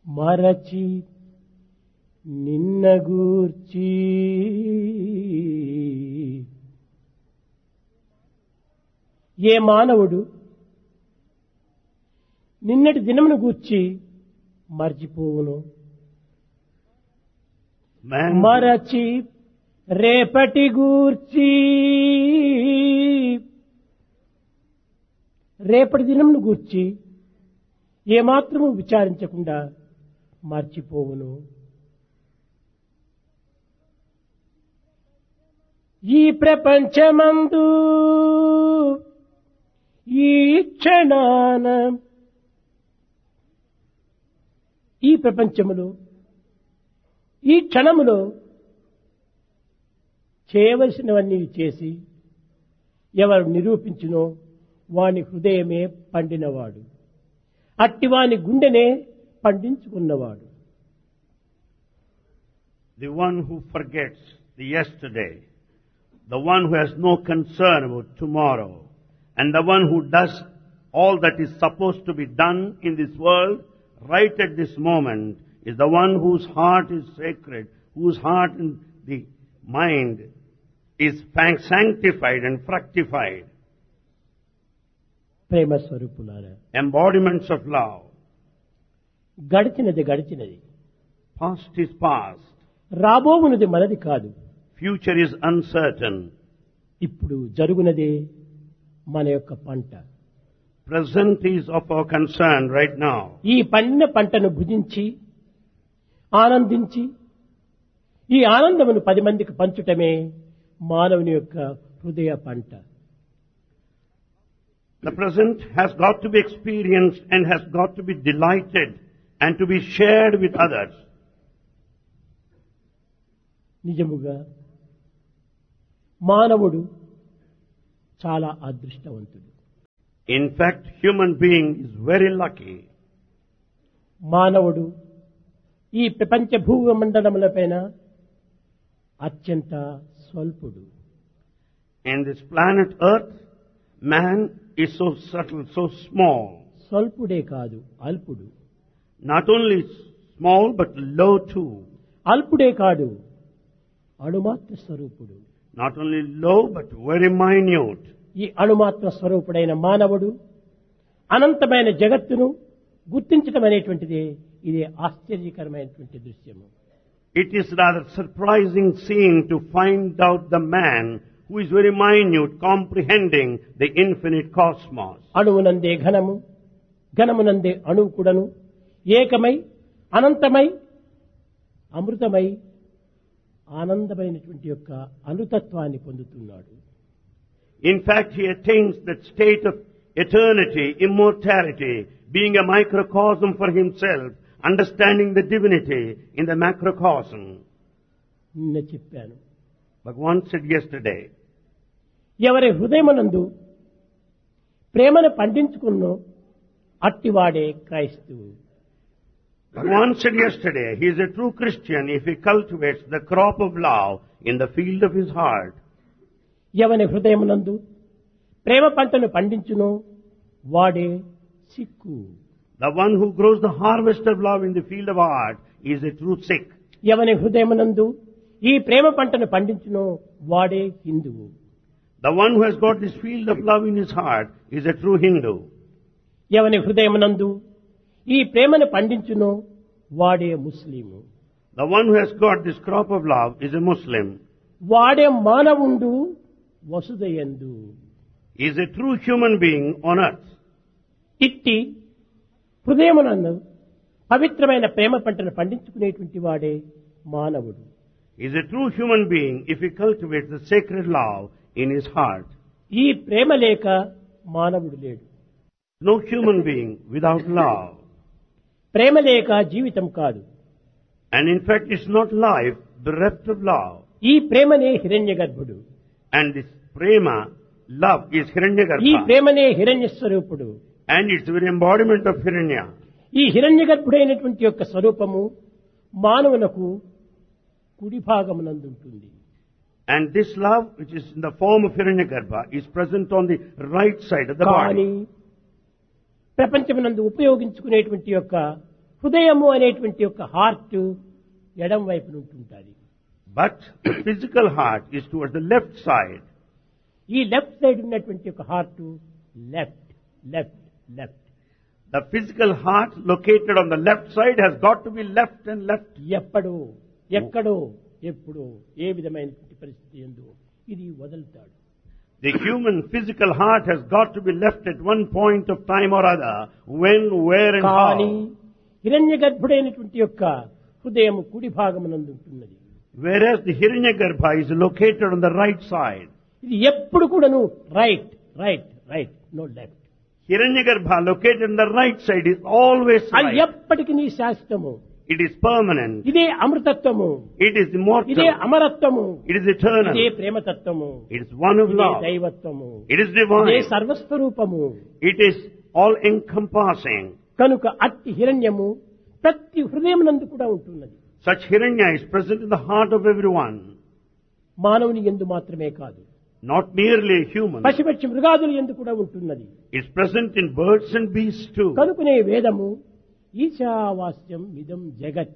మరచి నిన్న గూర్చి ఏ మానవుడు నిన్నటి దినమును గూర్చి మర్చిపోవును మరచి రేపటి గూర్చి రేపటి దినమును గూర్చి ఏమాత్రము విచారించకుండా మర్చిపోవును. ఈ ప్రపంచమందు ఈ క్షణాన ఈ ప్రపంచములో ఈ క్షణములో చేయవలసినవన్నీ చేసి ఎవరు నిరూపించునో వాని హృదయమే పండినవాడు, అట్టివాని గుండెనే పండించుకున్నవాడు. The one who forgets the yesterday, the one who has no concern about tomorrow, and the one who does all that is supposed to be done in this world right at this moment is the one whose heart is sacred, whose heart and the mind is sanctified and fructified. ప్రేమ స్వరూపులారా, embodiments of love. గడిచినది గడిచినది, Past is past. రాబోవునది మనది కాదు. Future is uncertain. ఇప్పుడు జరుగునదే మన యొక్క పంట. Present is of our concern right now. ఈ పండిన పంటను భుజించి ఆనందించి ఈ ఆనందమును 10 మందికి పంచుటమే మానవుని యొక్క హృదయ పంట. The present has got to be experienced and has got to be delighted and to be shared with others. నిజముగా మానవుడు చాలా అదృష్టవంతుడు. In fact, human being is very lucky. మానవుడు ఈ ప్రపంచ భూమండలములపైన అత్యంత స్వల్పుడు. In this planet Earth, man is so subtle, so small. స్వల్పుడే కాదు, అల్పుడు. Not only small but low too. అల్పుడే కాదు, అణుమాత్ర స్వరూపుడు. Not only low but very minute. ఈ అణుమాత్ర స్వరూపుడైన మానవుడు అనంతమైన జగత్తును గుర్తించడం అనేటువంటిది ఇది ఆశ్చర్యకరమైనటువంటి దృశ్యము. It is rather surprising scene to find out the man who is very minute, comprehending the infinite cosmos. అణువునందే ఘనము, ఘనమునందే అణువు కూడాను ఏకమై అనంతమై అమృతమై ఆనందమైనటువంటి యొక్క అనుతత్వాన్ని పొందుతున్నాడు. In fact, he attains that state of eternity, immortality, being a microcosm for himself, understanding the divinity in the macrocosm. నిన్న చెప్పాను, Bhagavan said yesterday, ఎవరి హృదయమునందు ప్రేమను పండించుకున్నో అట్టివాడే క్రైస్తవు. Bhagavan said yesterday, he is a true Christian if he cultivates the crop of love in the field of his heart. ఎవని హృదయమునందు ప్రేమ పంటను పండించునో వాడే Sikh. The one who grows the harvest of love in the field of heart is a true Sikh. ఎవని హృదయమునందు ఈ ప్రేమ పంటను పండించునో వాడే హిందువు. The one who has got this field of love in his heart is a true Hindu. ఎవని హృదయమునందు ఈ ప్రేమను పండించునో వాడే Muslim. The one who has got this crop of love is a Muslim. వాడే మానవుండు వసుదయందు. He is a true human being on earth. ఇట్టి హృదయమునందు పవిత్రమైన ప్రేమ పంటను పండించుకునేటువంటి వాడే మానవుడు. He is a true human being if he cultivates the sacred love in his heart. ఈ ప్రేమ లేక మానవుడు లేడు. No human being without love. ప్రేమ లేక జీవితం కాదు. And in fact, it's not life bereft of love. ఈ ప్రేమనే హిరణ్యగర్భుడు. And this prema, love, is ఈ Hiranyagarbha. ప్రేమనే హిరణ్య స్వరూపుడు. And it's the very embodiment of Hiranya. ఈ హిరణ్యగర్భుడైనటువంటి యొక్క స్వరూపము మానవునకు కుడి భాగమునందుంటుంది. And this love, which is in the form of Hiranyagarbha, is present on the right side of the కానీ body. ప్రపంచమునందు ఉపయోగించుకునేటువంటి యొక్క హృదయము అనేటువంటి యొక్క హార్ట్ ఎడం వైపున ఉంటుంటుంది. But the physical heart is towards the left side. ఈ లెఫ్ట్ సైడ్ ఉన్నటువంటి యొక్క heart left left left. The physical heart located on the left side has got to be left and left. ఎప్పుడో ఎక్కడో ఎప్పుడో ఏ విధమైనటువంటి పరిస్థితి ఎందు ఇది వదులుతాడు. The human physical heart has got to be left at one point of time or other, when, where and కానీ how. హిరణ్య గర్భుడైనటువంటి యొక్క హృదయం కుడి భాగమునందు ఉంటున్నది. Whereas the Hiranyagarbha is located on the right side. ఇది ఎప్పుడు కూడాను right right right, no left. Hiranyagarbha located on the right side is always అది right. ఎప్పటికి నీ శాశ్వతము. It is permanent. ఇదే అమృతత్వము. It is immortal. ఇదే అమరత్వము. It is eternal. ఇదే ప్రేమతత్వము. It is one of ఇదే love. దైవత్వము. It is ఇదే divine. సర్వస్వరూపము. It is all encompassing. కనుక అట్టి హిరణ్యము ప్రతి హృదయమునందు కూడా ఉంటున్నది. Such Hiranya is present in the heart of everyone. మానవుని యందు మాత్రమే కాదు, Not merely human. పశుపక్షి మృగాదుల యందు కూడా ఉంటున్నది. It's present in birds and beasts too. కనుకనే వేదము ఈశావాస్యం ఇదం జగత్,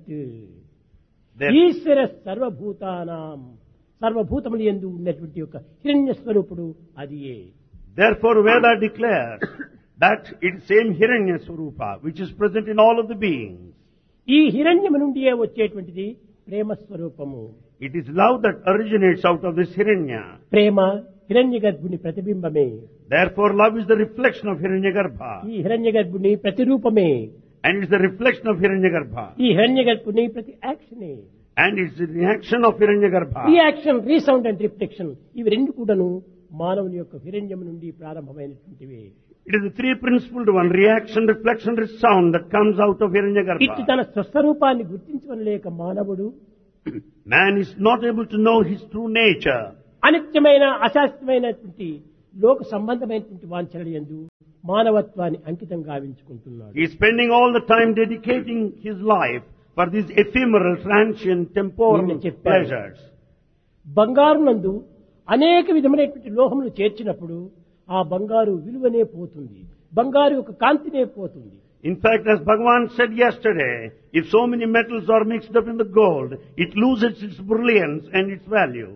There- ఈశ్వర సర్వభూతానాం, సర్వభూతముల యందు ఉన్నటువంటి యొక్క హిరణ్య స్వరూపుడు అదియే. Therefore Veda declares that it is same Hiranya Swarupa which is present in all of the beings. ఈ హిరణ్యము నుండియే వచ్చేటువంటిది ప్రేమ స్వరూపము. It is love that originates out of this Hiranya. ప్రేమ హిరణ్య గర్భుని ప్రతిబింబమే. Therefore love is the reflection of Hiranyagarbha. ఈ హిరణ్య గర్భుని ప్రతిరూపమే. And it's the reflection of Hiranyagarbha. ఈ హిరణ్య గర్భుని ప్రతి యాక్షనే. And it's the reaction of Hiranyagarbha. Reaction, resound and reflection, ఇవి రెండు కూడాను మానవుని యొక్క హిరణ్యము నుండి ప్రారంభమైనటువంటివి. It is the three principled one, reaction, reflection, resound that comes out of ఇట్టి Hiranyagarbha. తన స్వస్వరూపాన్ని గుర్తించలేక మానవుడు Man is not able to know his true nature. అనిత్యమైన అశాశ్వతమైనటువంటి లోక సంబంధమైనటువంటి వాంఛల యందు మానవత్వాన్ని అంకితం గావించుకుంటున్నాడు. He is spending all the time dedicating his life for these ephemeral, transient, temporal నిన్న చెప్పాను. pleasures. బంగారు నందు అనేక విధమైనటువంటి లోహములు చేర్చినప్పుడు ఆ బంగారు విలువనే పోతుంది, బంగారు యొక్క కాంతినే పోతుంది. In fact, as Bhagavan said yesterday, if so many metals are mixed up in the gold, it loses its brilliance and its value.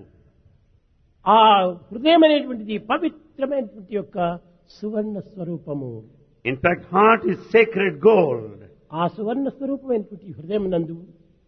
ఆ హృదయం అనేటువంటిది పవిత్రమైనటువంటి యొక్క సువర్ణ స్వరూపము. In fact, heart is sacred gold. ఆ సువర్ణ స్వరూపమైనటువంటి హృదయం నందు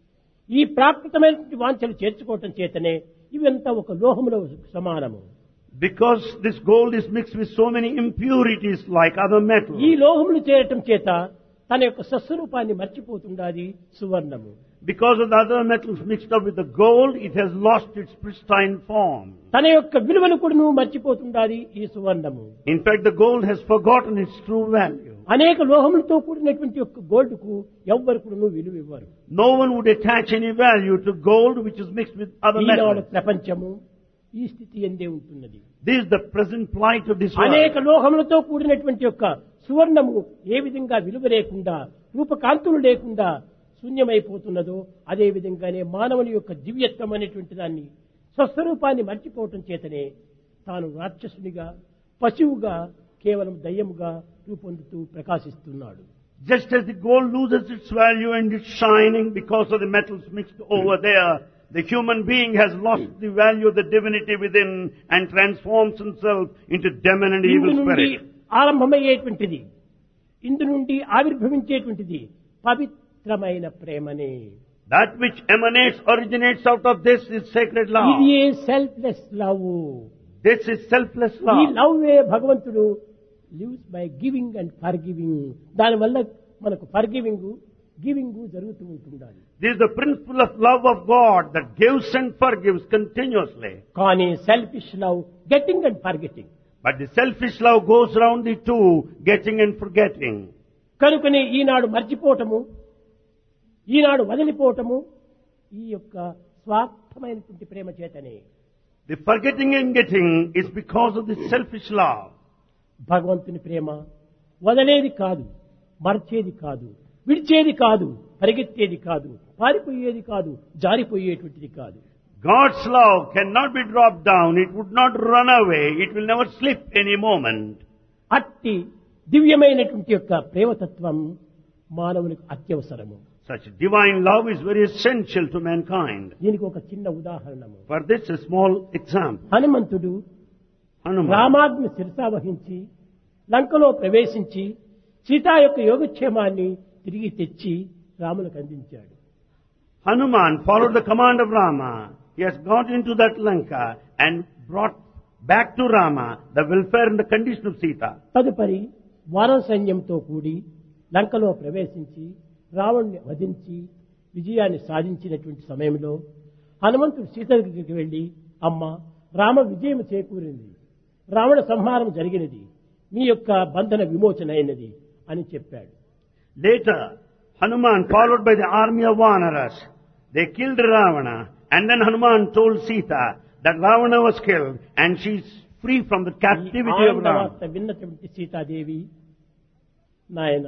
ఈ ప్రాకృతమైనటువంటి వాంఛలు చేర్చుకోవటం చేతనే ఇవంతా ఒక లోహములో సమానము. Because this gold is mixed with so many impurities like other metals. ఈ లోహములు చేరటం చేత తన యొక్క స్వస్వరూపాన్ని మర్చిపోతుండాది సువర్ణము. Because of the other metals mixed up with the gold, it has lost its pristine form. తన యొక్క విలువను కూడా నువ్వు మర్చిపోతుండాది ఈ సువర్ణము. In fact, the gold has forgotten its true value. అనేక లోహములతో కూడినటువంటి యొక్క గోల్డ్ కు ఎవ్వరు కూడా నువ్వు విలువ ఇవ్వరు. No one would attach any value to gold which is mixed with other Eenadu metals. ప్రపంచము ఈ స్థితి ఎందే ఉంటున్నది. This is the present plight of this అనేక world. లోహములతో కూడినటువంటి యొక్క సువర్ణము ఏ విధంగా విలువ లేకుండా, రూపకాంతులు లేకుండా శూన్యమైపోతున్నదో అదే విధంగానే మానవుని యొక్క దివ్యత్వం అనేటువంటి దాన్ని, స్వస్వరూపాన్ని మర్చిపోవటం చేతనే తాను రాక్షసునిగా, పశువుగా, కేవలం దయ్యముగా రూపొందుతూ ప్రకాశిస్తున్నాడు. Just as the gold loses its value and its shining because of the metals mixed over there, the human being has lost the value of the divinity within and transforms himself into demon and Indu evil నుండి spirit. ఆరంభమయ్యేటువంటిది, ఇందు నుండి ఆవిర్భవించేటువంటిది పవిత్రమైన ప్రేమనే. That which emanates, originates out of this is sacred love. ఇది selfless love. This is selfless ఈ love. Love వే భగవంతుడు lives by giving and for giving. దానివల్ల మనకు for giving జరుగుతూ ఉంటుండాలి. This is the principle of love of God that gives and forgives continuously. కానీ selfish love getting and forgetting. But the selfish love goes round the two, getting and forgetting. కనుకనే ఈనాడు మర్చిపోవటము, ఈనాడు వదిలిపోవటము ఈ యొక్క స్వార్థమైనటువంటి ప్రేమ చేతనే. The forgetting and getting is because of the selfish love. భగవంతుని ప్రేమ వదలేది కాదు, మర్చేది కాదు, విడిచేది కాదు, పరిగెత్తేది కాదు, పారిపోయేది కాదు, జారిపోయేటువంటిది కాదు. God's love cannot be dropped down. It would not run away. It will never slip any moment. అట్టి దివ్యమైనటువంటి యొక్క ప్రేమతత్వం మానవునికి అత్యవసరము. Such divine love is very essential to mankind. దీనికి ఒక చిన్న ఉదాహరణము. For this, a small example. హనుమంతుడు Hanuman, రామాజ్ఞ శిరసావహించి లంకలో ప్రవేశించి సీతా యొక్క యోగక్షేమాన్ని తిరిగి తెచ్చి రాములకు అందించాడు. Hanuman followed the command of Rama. He has got into that Lanka and brought back to Rama the welfare and the condition of Sita. తదుపరి వానర సైన్యంతో కూడి లంకలో ప్రవేశించి రావణ్ణి వధించి విజయాన్ని సాధించినటువంటి సమయంలో హనుమంతుడు సీత దగ్గరికి వెళ్లి, అమ్మ, రామ విజయం చేకూరింది, రావణ సంహారం జరిగినది, మీ యొక్క బంధన విమోచన అయినది అని చెప్పాడు. Later, Hanuman, followed by the army of Vanaras, they killed Ravana, and then Hanuman told Sita that Ravana was killed and she is free from the captivity of Ravana. వార్త విన్నటువంటి సీతాదేవి, నాయన,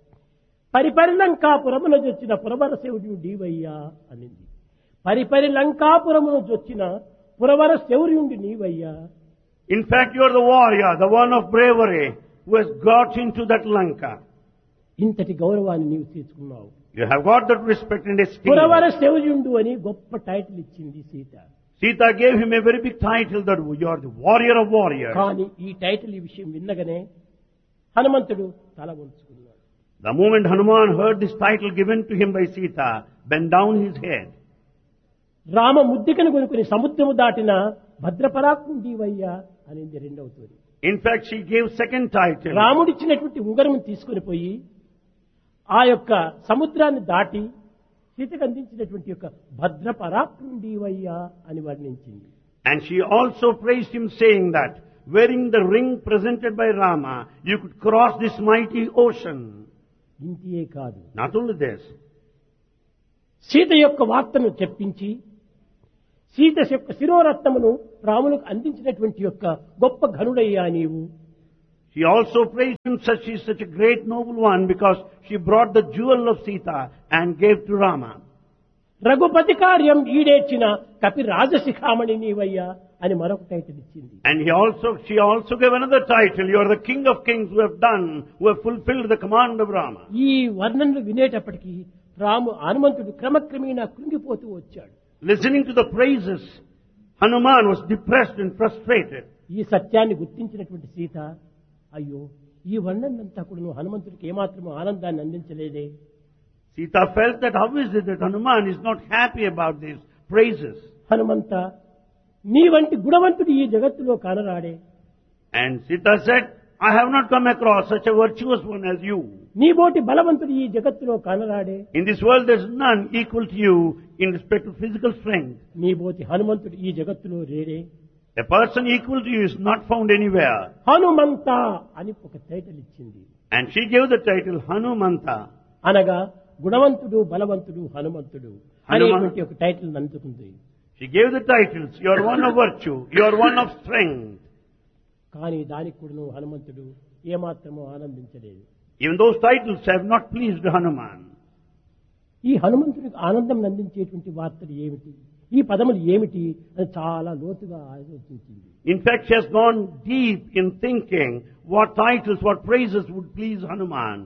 పరిపరిలంకాపురమున జొచ్చిన పురవర శౌర్యుడు నీవయ్యా అనింది. పరిపరిలంకాపురమున జొచ్చిన పురవర శౌర్యుడు నీవయ్యా. In fact, you are the warrior, the one of bravery, who has got into that Lanka. ఇంతటి గౌరవాన్ని నీవు తీసుకున్నావు. You have got that respect and esteem. పురవర శౌర్యుడు అని గొప్ప టైటిల్ ఇచ్చింది Sita. Sita gave him a very big title that you are the warrior of warriors. కానీ ఈ title ఈ విషయం విన్నగానే హనుమంతుడు తల వంచుకున్నాడు. The moment Hanuman heard this title given to him by Sita, bent down his head. Rama ముద్దికను కొనుక్కుని సముద్రము దాటిన భద్రపరాక్రుండివయ్యా అనేది రెండవ తోడి. In fact, she gave second title. రాముడిచ్చినటువంటి ఉంగరం తీసుకుని పోయి ఆ యొక్క సముద్రాన్ని దాటి సీతకు అందించినటువంటి యొక్క భద్రపరాక్రుండివయ్యా అని వర్ణించింది. And she also praised him, saying that wearing the ring presented by Rama, you could cross this mighty ocean. ఇంతియే కాదు, Not only this, సీత యొక్క వార్తను చెప్పించి సీత యొక్క శిరోరత్నమును రాములకు అందించినటువంటి యొక్క గొప్ప ఘనుడయ్యా నీవు. she also praised him, she is such a great noble one, because she brought the jewel of Sita and gave to Rama. Raghupathi కార్యం ఈడేర్చిన కపి రాజశిఖామణి నీవయ్యా అని మరొక టైటిల్ ఇచ్చింది. And she also gave another title, you are the king of kings who have fulfilled the command of Rama. ఈ వర్ణనలు వినేటప్పటికీ హనుమంతుడు క్రమక్రమేణా కృంగిపోతూ వచ్చాడు. Listening to the praises, Hanuman was depressed and frustrated. ఈ సత్యాన్ని గుర్తించినటువంటి సీత, అయ్యో, ఈ వర్ణనంతా కూడా హనుమంతుడికి ఏమాత్రమూ ఆనందాన్ని అందించలేదే. Sita felt that how is it that Hanuman is not happy about these praises? Hanumantha, నీ వంటి గుణవంతుడు ఈ జగత్తులో కానరాడే. And Sita said, I have not come across such a virtuous one as you. నీ బోటి బలవంతుడు ఈ జగత్తులో కానరాడే. In this world there is none equal to you in respect to physical strength. నీ బోటి హనుమంతుడు ఈ జగత్తులో రేడే. A person equal to you is not found anywhere. Hanumantha అని ఒక టైటిల్ ఇచ్చింది. And she gave the title Hanumanta. అనగా గుణవంతుడు, బలవంతుడు, హనుమంతుడు అనేటువంటి ఒక టైటిల్ అందుకుంది. She gave the titles, you are one of virtue, you are one of strength. కానీ దానికి కూడా హనుమంతుడు ఏమాత్రమూ ఆనందించలేదు. Even those titles have not pleased Hanuman. ఈ హనుమంతుడికి ఆనందం అందించేటువంటి వార్తలు ఏమిటి, ఈ పదములు ఏమిటి అని చాలా లోతుగా ఆలోచించింది. In fact, she has gone deep in thinking what titles, what praises would please Hanuman.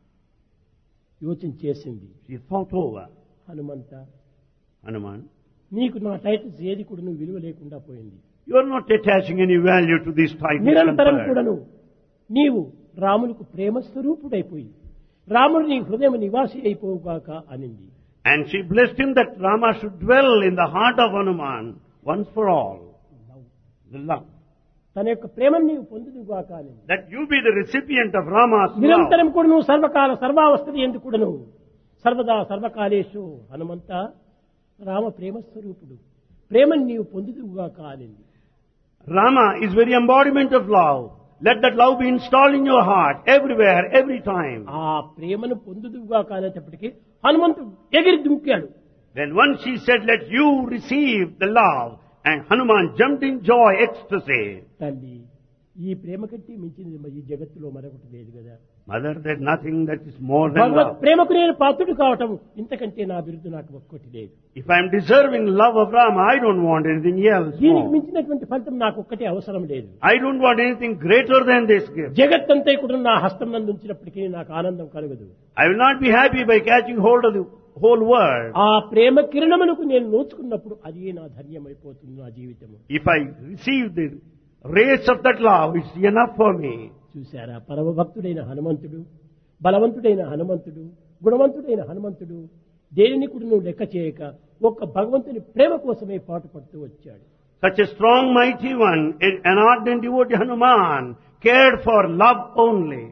యోచన చేసింది. She thought over. Hanumantha, Hanuman, నీకు నా టైటిల్స్ ఏది కూడా నువ్వు విలువ లేకుండా పోయింది. you are not attaching any value to these titles. నిరంతరం conferred. కూడాను నీవు రాములకు ప్రేమ స్వరూపుడైపోయి రాముడు నీ హృదయం నివాసి అయిపోవుగాక అనింది. And she blessed him that Rama should dwell in the heart of Hanuman once for all. The love. తన యొక్క ప్రేమను నీవు పొందుదుగాక అనింది. That you be the recipient of Rama's love. నిరంతరం కూడా నువ్వు సర్వకాల సర్వావస్థలు ఎందుకు కూడాను సర్వదా సర్వకాలేషు హనుమంత రామ ప్రేమ స్వరూపుడు, ప్రేమను నీవు పొందుదుగాక అనింది. Rama is very embodiment of love. Let that love be installed in your heart, everywhere, every time. ఆ ప్రేమను పొందుదుగాక అనేటప్పటికీ హనుమంతుడు ఎగిరి దుంకాడు. Then once she said, let you receive the love, and Hanuman jumped in joy, ecstasy. తల్లి, ఈ ప్రేమ కంటే మించింది ఈ జగత్తులో మరొకటి లేదు కదా. Mother, there's nothing that is more than Bhagwat love. ప్రేమకు నేను పాత్రుడు కావటం ఇంతకంటే నా బిరుదు నాకు ఒక్కటి లేదు. If I am deserving love of Rama, I don't want anything else దీనికి more. మించినటువంటి ఫలితం నాకు ఒక్కటే అవసరం లేదు. I don't want anything greater than this gift. జగత్తంతా కూడా నా హస్తం నందు ఉంచినప్పటికీ నాకు ఆనందం కలగదు. I will not be happy by catching hold of the whole world. ఆ ప్రేమ కిరణములకు నేను నోచుకున్నప్పుడు అది నా ధన్యమైపోతుంది నా జీవితము. If I receive the rays of that love, it's enough for me. చూశారా, పరమభక్తుడైన హనుమంతుడు, బలవంతుడైన హనుమంతుడు, గుణవంతుడైన హనుమంతుడు దేనిని కూడా నువ్వు లెక్క చేయక ఒక్క భగవంతుని ప్రేమ కోసమే పాటుపడుతూ వచ్చాడు. Such a strong, mighty one, an ardent devotee Hanuman, cared for love only.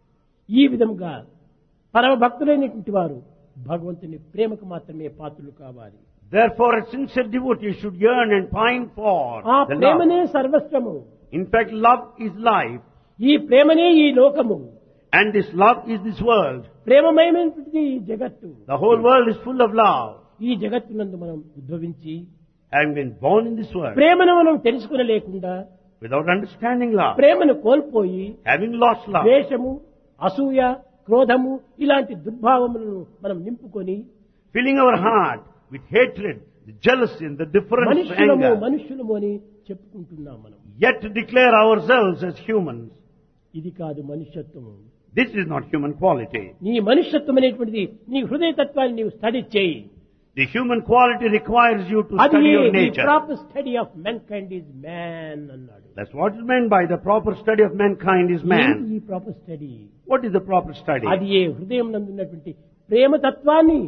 ఈ విధంగా పరమభక్తులైనటువంటి వారు భగవంతుని ప్రేమకు మాత్రమే పాత్రులు కావాలి. Therefore, a sincere devotee should yearn and pine for ఆ the love. ప్రేమనే సర్వస్వము. In fact, love is life, ఈ ప్రేమనే ఈ లోకము. and this love is this world. ప్రేమమయమైనటువంటిది ఈ జగత్తు. The whole world is full of love. ఈ జగత్తునందు మనం ఉద్భవించి Having been born in this world, ప్రేమను మనం తెలుసుకునలేకుండా without understanding love, ప్రేమను కోల్పోయి having lost love, ద్వేషము, అసూయ, క్రోధము ఇలాంటి దుర్భావములను మనం నింపుకొని filling our heart with hatred, the jealousy and the difference, anger, మనుష్యులము అని చెప్పుకుంటున్నాం మనం. yet declare ourselves as humans. ఇది కాదు మనుష్యత్వము. This is not human quality. నీ మనుష్యత్వం అనేటువంటిది నీ హృదయ తత్వాన్ని నీవు స్టడీ చేయి. The human quality requires you to అది study your the nature. Proper study of mankind is man అన్నాడు. That's what is meant by the proper study of mankind is man. ఈ proper study What is the proper study? అది ఏ హృదయం నందున్నటువంటి ప్రేమ తత్వాన్ని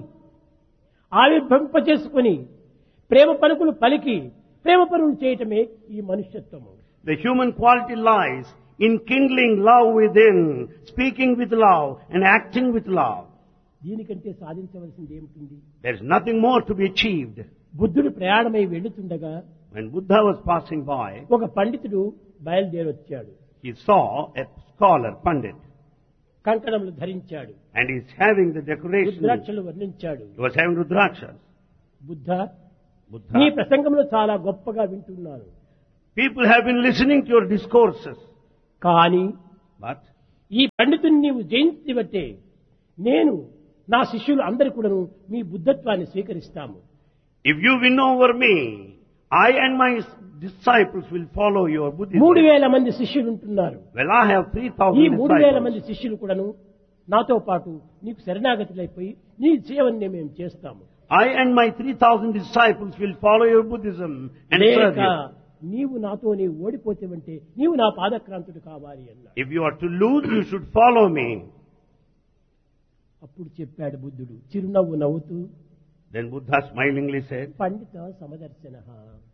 ఆవిర్భవింపచేసుకుని ప్రేమ పలుకులు పలికి ప్రేమ పనులు చేయటమే ఈ మనుష్యత్వము. The human quality lies in kindling love within, speaking with love and acting with love. దీనికంటే సాధించవలసింది ఏమిటి? There is nothing more to be achieved. బుద్ధుడు ప్రయాణమై వెళుతుండగా When Buddha was passing by, ఒక పండితుడు బయలుదేరొచ్చాడు. he saw a scholar, Pandit, కంకణములు ధరించాడు, and he's having the decoration. రుద్రాక్షలు వర్ణించాడు. He was having rudrakshas. Buddha, Buddha, నీ ప్రసంగంలో చాలా గొప్పగా వింటున్నాను. people have been listening to your discourses, కానీ but ఈ పండితుని నీవు జయించబట్టే నేను నా శిష్యులు అందరూ కూడాను మీ బుద్ధత్వాన్ని స్వీకరిస్తాము. if you win over me, I and my disciples will follow your Buddhism. 3000 మంది శిష్యులు ఉంటున్నారు. Well, I have ఈ 3,000 3000 మంది disciples. శిష్యులు కూడాను నాతో పాటు నీకు శరణాగతులైపోయి నీ సేవని మేము చేస్తాము. I and my 3,000 disciples will follow your Buddhism and serve లేక you. నీవు నాతో నీవు ఓడిపోతేవంటే నీవు నా పాదక్రాంతుడు కావాలి అన్నాడు. If you are to lose, you should follow me. అప్పుడు చెప్పాడు బుద్ధుడు చిరునవ్వు నవ్వుతూ, Then Buddha smilingly said, Pandit సమదర్శనః.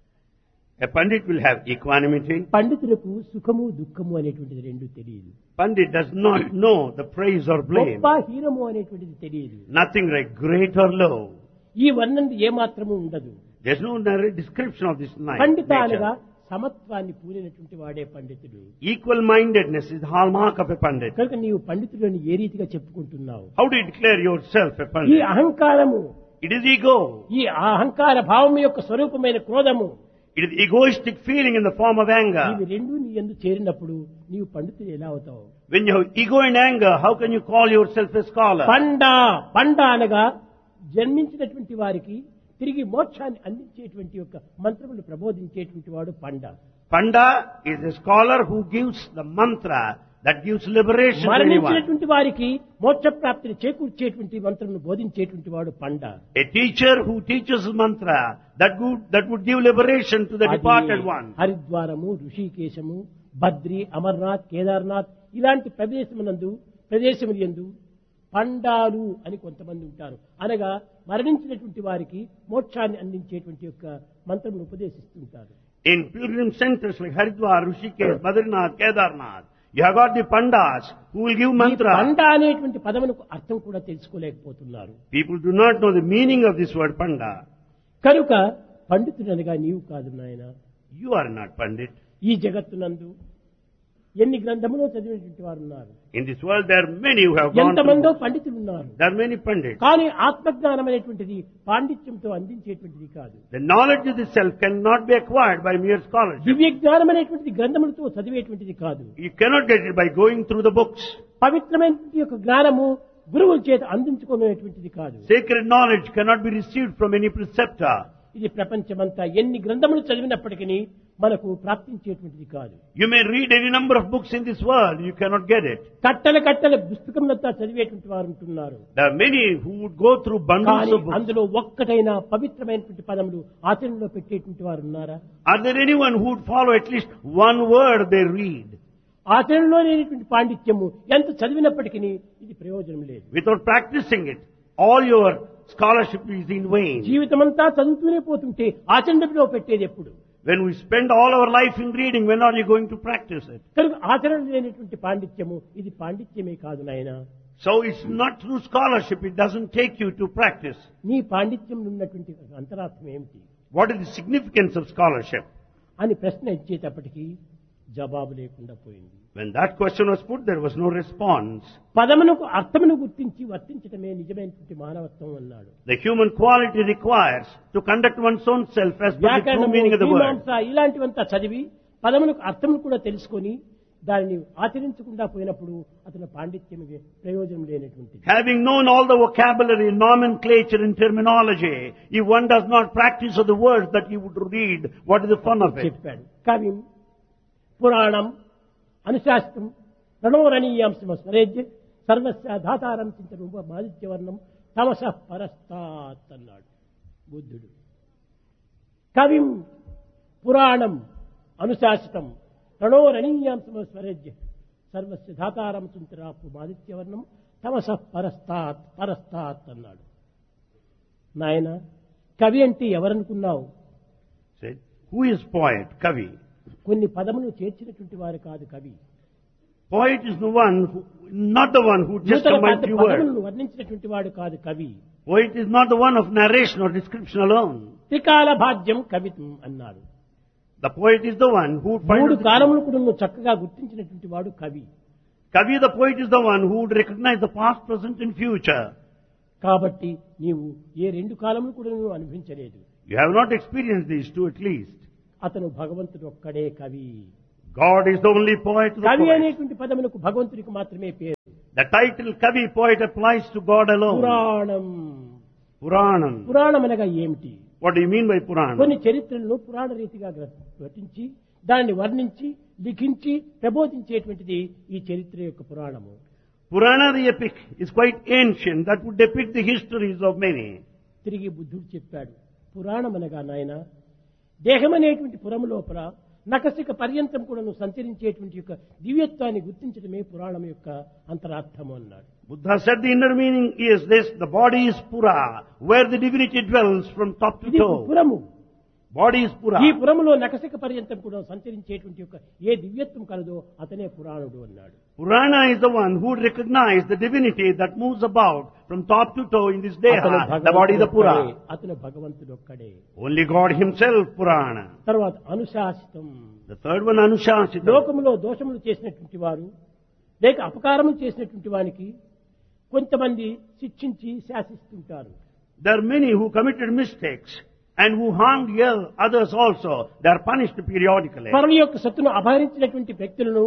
a Pandit will have equanimity. పండితులకు సుఖము దుఃఖము అనేటువంటిది రెండు తెలియదు. Pandit does not know the praise or blame. గొప్ప హీనము అనేటువంటిది తెలియదు. Nothing like great or low. ఈ వర్ణన ఏమాత్రము ఉండదు. There's no description of this పండిత అనగా nature. సమత్వాన్ని పూరినటువంటి వాడే పండితుడు. Equal-mindedness is the hallmark of a Pandit. కనుక నీవు పండితుడిని ఏ రీతిగా చెప్పుకుంటున్నావు? How do you declare yourself a ఈ Pandit? అహంకారము, It is ego. ఈ అహంకార భావం యొక్క స్వరూపమైన క్రోధము, It is egoistic feeling in the form of anger. ఇవి రెండు నీ యందు చేరినప్పుడు నీవు పండితుడు ఎలా అవుతావు? When you have ego and anger, how can you call yourself a scholar? పండ అనగా జన్మించినటువంటి వారికి తిరిగి మోక్షాన్ని అందించేటువంటి యొక్క మంత్రములు ప్రబోధించేటువంటి వాడు పండ. Panda is a scholar who gives the mantra that gives liberation to anyone. మరణించినటువంటి వారికి మోక్ష ప్రాప్తిని చేకూర్చేటువంటి మంత్రమును బోధించేటువంటి వాడు పండ. A teacher who teaches mantra that would give liberation to the departed one. హరిద్వారము, ఋషికేశము, Badri, Amarnath, Kedarnath ఇలాంటి ప్రదేశములు యందు పండాలు అని కొంతమంది ఉంటారు. అనగా మరణించినటువంటి వారికి మోక్షాన్ని అందించేటువంటి యొక్క మంత్రమును ఉపదేశిస్తుంటారు. In pilgrim centers like Haridwar, Rishikesh, Badrinath, Kedarnath, you have got the pandas who will give ఈ mantra. పండ అనేటువంటి పదమునకు అర్థం కూడా తెలుసుకోలేకపోతున్నారు. People do not know the meaning of this word panda. కనుక పండితుడనగా నీవు కాదు నాయన. You are not Pandit. ఈ జగత్తునందు ఎన్ని గ్రంథములో చదివినటువంటి వారు ఉన్నారు, In this world there are many who have gone ఎంతమందో through. పండితులు ఉన్నారు. There are many pandits. కానీ ఆత్మజ్ఞానం అనేటువంటిది పాండిత్యంతో అందించేటువంటిది కాదు. The knowledge of the self cannot be acquired by mere scholarship. దివ్య జ్ఞానం అనేటువంటిది గ్రంథములతో చదివేటువంటిది కాదు. You cannot get it by going through the books. పవిత్రమైనటువంటి యొక్క జ్ఞానము గురువుల చేత అందించుకునేటువంటిది కాదు. Sacred knowledge cannot be received from any preceptor. ఇది ప్రపంచమంతా ఎన్ని గ్రంథములు చదివినప్పటికీ మనకు ప్రాప్తించేటువంటిది కాదు. You may read any number of books in this world, you cannot get it. కట్టల పుస్తకములంతా చదివేటువంటి వారు ఉంటున్నారు. There are many who would go through bundles కానీ of books. అందులో ఒక్కటైనా పవిత్రమైనటువంటి పదములు ఆచరణలో పెట్టేటువంటి వారు ఉన్నారా? Are there anyone who would follow at least one word they read? ఆచరణలో లేనటువంటి పాండిత్యము ఎంత చదివినప్పటికీ ఇది ప్రయోజనం లేదు. Without practicing it, all your scholarship is in vain. జీవితమంతా చదువుతూనే పోతుంటే ఆచరణలో పెట్టేది ఎప్పుడు? When we spend all our life in reading, when are you going to practice it? కనుక ఆచరణ లేనటువంటి పాండిత్యము ఇది పాండిత్యమే కాదు నాయన. So it's not through scholarship, it doesn't take you to practice. నీ పాండిత్యంలో ఉన్నటువంటి అంతరార్థం ఏమిటి What is the significance of scholarship? అని ప్రశ్న ఇచ్చేటప్పటికి జవాబు లేకుండా పోయింది. When that question was put, there was no response. పదమునకు అర్థమును గుర్తించి వర్తించటమే నిజమైనటువంటి మానవత్వం అన్నాడు. The human quality requires to conduct one's own self as per the true వ్యాకరణము, meaning of the word. మీమాంస ఇలాంటివంతా చదివి పదమునకు అర్థమును కూడా తెలుసుకొని దానిని ఆచరించకుండా పోయినప్పుడు అతని పాండిత్యం ప్రయోజనం లేనటువంటిది. Having known all the vocabulary, nomenclature and terminology, if one does not practice of the words that he would read, what is the fun of it? చెప్పాడు. కవిం పురాణం అనుశాస్త్రం రణోరణీయాంశమ స్వరేజ్య సర్వస్య ధాతారం చింతరూప మాదిత్యవర్ణం తమస పరస్తాత్ అన్నాడు బుద్ధుడు. కవిం పురాణం అనుశాసితం రణోరణీయాంశమ స్వరేజ్య సర్వస్య ధాతారం చింతరాపు మాదిత్యవర్ణం తమస పరస్తాత్ అన్నాడు. నాయన కవి అంటే ఎవరనుకున్నావు? Said, who is poet? Kavi. కొన్ని పదములు చేర్చినటువంటి వారు కాదు కవి. Poet is the one who, not the one who just combines few words. పదములను వర్ణించినటువంటి వాడు కాదు కవి. Poet is not the one of narration or description alone. త్రికాల భాగ్యం కవిత్వం అన్నాడు. The poet is the one who మూడు finds కాలములు కూడా నువ్వు చక్కగా గుర్తించినటువంటి వాడు కవి. Kavi, the poet, is the one who would recognize the past, present and future. కాబట్టి నీవు ఏ రెండు కాలములు కూడా నువ్వు అనుభవించలేదు. You have not experienced these two at least. అతను భగవంతుడు ఒక్కడే కవి. God is the only poet. The కవి poet. అనేటువంటి పదములకు భగవంతుడికి మాత్రమే పేరు. The title Kavi, poet, applies to God alone. Puranam. Puranam. పురాణం అనగా ఏమిటి? What do you mean by Puranam? కొన్ని చరిత్రలను పురాణ రీతిగా గ్రహించి దాన్ని వర్ణించి లిఖించి ప్రబోధించేటువంటిది ఈ చరిత్ర యొక్క పురాణము. Purana, the epic, is quite ancient. That would depict the histories of many. తిరిగి బుద్ధుడు చెప్పాడు, పురాణం అనగా నాయన దేహం అనేటువంటి పురము లోపల నకసిక పర్యంతం కూడా నువ్వు సంచరించేటువంటి యొక్క దివ్యత్వాన్ని గుర్తించడమే పురాణం యొక్క అంతరార్థము అన్నాడు. Buddha said the inner meaning is this: the body is Pura, where the divinity dwells from top to ఇది toe. పురము. Body is Pura. ఈ పురములో నకసిక పర్యంతం కూడా సంచరించేటువంటి యొక్క ఏ దివ్యత్వం కలదో అతనే పురాణుడు అన్నాడు. Purana is the one who would recognize the divinity that moves about from top to toe in this deha. The body is the Pura. అతను భగవంతుడు ఒక్కడే. Only God himself, Purana. తర్వాత అనుశాసితం. The third one, Anushasita. లోకములో దోషములు చేసినటువంటి వారు లేక అపకారములు చేసినటువంటి వానికి కొంతమంది శిక్షించి శాసిస్తుంటారు. There are many who committed mistakes and who harmed others also. They are punished periodically. పరుల యొక్క సత్తును అపహరించినటువంటి వ్యక్తులను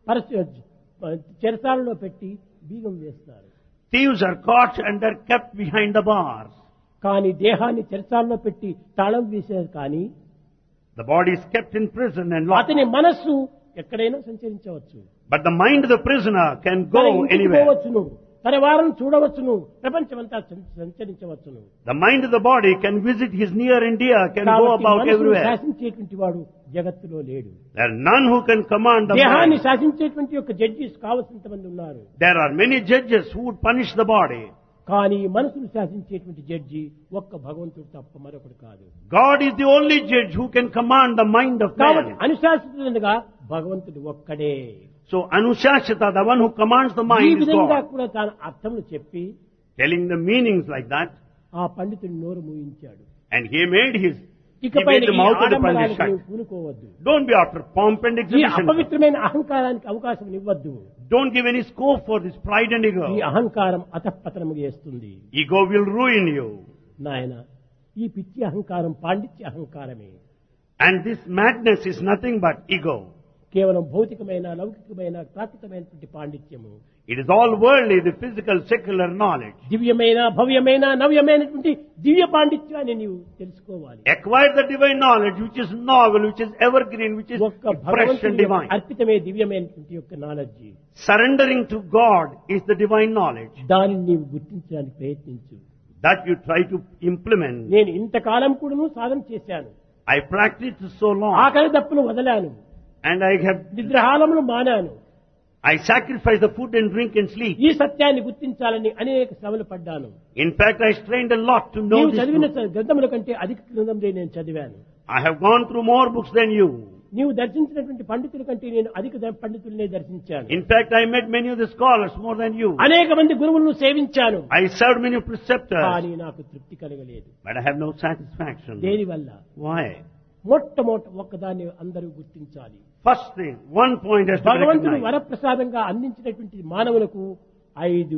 చెరసాలలో పెట్టి బీగం వేస్తారు. Thieves are caught and they are kept behind the bars. కానీ దేహాన్ని చెరసాలలో పెట్టి తాళం వేసేది కానీ The body is kept in prison and locked. అతని మనస్సు ఎక్కడైనా సంచరించవచ్చు. But the mind of the prisoner can తన go ఇంటికి anywhere. పోవచ్చును, తన వారిని చూడవచ్చును, ప్రపంచమంతా సంచరించవచ్చును. The mind of the body can visit his near and dear, can go కాబట్టి about మనసును everywhere. శాసించేటువంటి వాడు జగత్తులో లేడు. There are none who can command the దేహాన్ని mind. శాసించేటువంటి యొక్క జడ్జిస్ కావలసినంత మంది ఉన్నారు. There are many judges who would punish the body. కానీ మనసును శాసించేటువంటి జడ్జి ఒక్క భగవంతుడు తప్ప మరొకడు కాదు. God is the only judge who can command the mind of కాబట్టి man. అనుశాసితులుగా భగవంతుడు ఒక్కడే. So Anushasita, the one who commands the ఈ mind, is విధంగా God. కూడా తాను అర్థములు చెప్పి Telling the meanings like that, ఆ పండితుడి నోరు మూయించాడు. and he made his ఇకపై made the mouth of the pant ఆడంబరానికి shut. నీవు పూనుకోవద్దు. Don't be after pomp and ఈ exhibition. అపవిత్రమైన అహంకారానికి అవకాశం ఇవ్వద్దు. Don't give any scope for this pride and ego. ఈ అహంకారం అతఃపతనము చేస్తుంది. Ego will ruin you. నాయన, ఈ పిచ్చి అహంకారం పాండిత్య అహంకారమే. And this madness is nothing but ego. కేవలం భౌతికమైన లౌకికమైన ప్రాకృతమైనటువంటి పాండిత్యము. It is all worldly, the physical, secular knowledge. దివ్యమైన భవ్యమైన నవ్యమైనటువంటి దివ్య పాండిత్యాన్ని నీవు తెలుసుకోవాలి. Acquire the divine knowledge which is novel, which is evergreen, which is ఒక్క fresh and భగవంతుని divine. అర్పితమే దివ్యమైనటువంటి యొక్క knowledge. Surrendering to God is the divine knowledge. దానిని నీవు గుర్తించడానికి ప్రయత్నించు. That you try to implement. నేను ఇంతకాలం కూడాను సాధన చేశాను. I practiced so long ఆకలి దప్పులు వదలాను. and I have నిద్రాహారములు మానాను. I sacrificed the food and drink and sleep. ఈ సత్యాన్ని గుర్తించాలని అనేక శ్రమలు పడ్డాను. In fact, I strained a lot to know నీవు this చదివిన truth. గ్రంథముల కంటే అధిక గ్రంథములే నేను చదివాను. I have gone through more books than you. నీవు దర్శించినటువంటి పండితుల కంటే నేను అధిక పండితులనే దర్శించాను. In fact, I met many of the scholars more than you. అనేక మంది గురువులను సేవించాను. I served many preceptors, కానీ నాకు తృప్తి కలగలేదు. but I have no satisfaction. దేనివల్ల? Why? మొట్టమొదట ఒక్కదాన్ని అందరూ గుర్తించాలి. First thing, one point has to be భగవంతుడు recognized. వరప్రసాదంగా అందించినటువంటి మానవులకు 5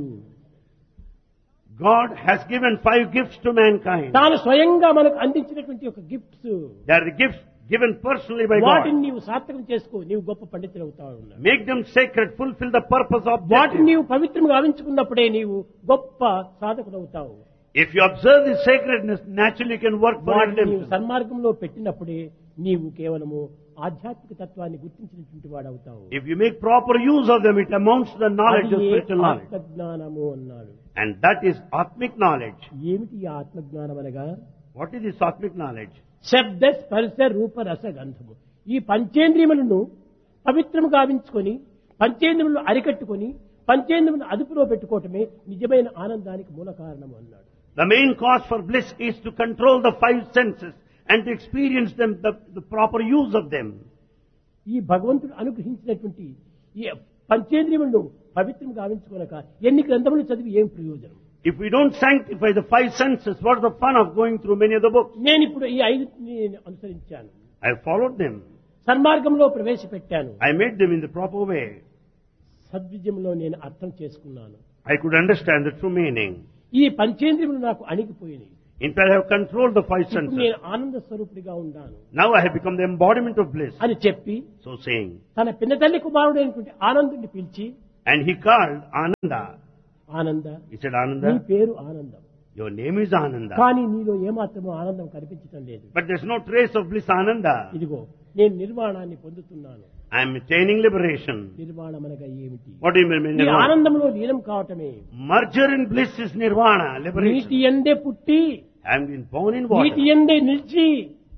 God has given 5 gifts to mankind. తాను స్వయంగా మనకు అందించినటువంటి ఒక gifts. They are the gifts given personally by వాటిని God. నీవు సార్థకం చేసుకో, నీవు గొప్ప పండితులు అవుతావు. Make them sacred, fulfill the purpose of వాటిని objective. నీవు పవిత్రంగా గావించుకున్నప్పుడే నీవు గొప్ప సాధకుడు అవుతావు. If you observe the sacredness, naturally you can work for వాటిని నీవు redemption. సన్మార్గంలో పెట్టినప్పుడే నీవు కేవలము ఆధ్యాత్మిక తత్వాన్ని గుర్తించినటువంటి వాడవుతావు. If you make proper use of them, it amounts to the knowledge of అది spiritual knowledge. ఆత్మజ్ఞానము అన్నాడు. And that is Atmic knowledge. ఏమిటి ఈ ఆత్మజ్ఞానం అనగా? What is this Atmic knowledge? శబ్ద స్పర్శ రూప రస గంధము, ఈ పంచేంద్రియములను పవిత్రము గావించుకొని పంచేంద్రియములను అరికట్టుకొని పంచేంద్రియములను అదుపులో పెట్టుకోవటమే నిజమైన ఆనందానికి మూల కారణము అన్నాడు. The main cause for bliss is to control the 5 senses and to experience them, the proper use of them. ఈ భగవంతుడు అనుగ్రహించినటువంటి ఈ పంచేంద్రియములను పవిత్రం గావించుకోనక ఎన్ని గ్రంథములు చదివి ఏం ప్రయోజనం? If we don't sanctify the 5 senses, what's the fun of going through many of the books? నేను ఇప్పుడు ఈ 5ని అనుసరించాను. I followed them. సన్మార్గంలో ప్రవేశపెట్టాను. I made them in the proper way. సద్విజయంలో నేను అర్థం చేసుకున్నాను. I could understand the true meaning. ఈ పంచేంద్రియములు నాకు అణిగిపోయినాయి. In fact, I have controlled the 5 ఇప్పుడు senses. నేను ఆనంద స్వరూపుడిగా ఉన్నాను Now I have become the embodiment of bliss. అని చెప్పి So saying. తన పిన్నతల్లి కుమారుడైనటువంటి ఆనందుని పిలిచి, And he called Ananda. ఆనంద, He said, నీ Ananda, పేరు ఆనందం, your name is Ananda. కానీ నీలో ఏమాత్రమో ఆనందం కనిపించటం లేదు. But there's no trace of bliss Ananda. ఇదిగో నేను నిర్వాణాన్ని పొందుతున్నాను. I am attaining liberation. నిర్వాణం అనగా ఏమిటి? What do you mean ఈ nirvana? ఆనందంలో లీనం కావటమే. Merger in bliss is nirvana, నీటి liberation. ఎందే పుట్టి, I am been born in నీటి water. ఎందే నిలిచి,